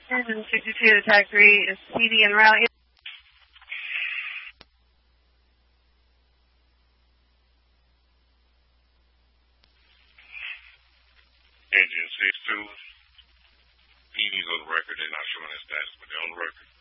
And 62 attack 3 is CD en route. Engine 62, PD's on the record. They're not showing their status, but they're on the record.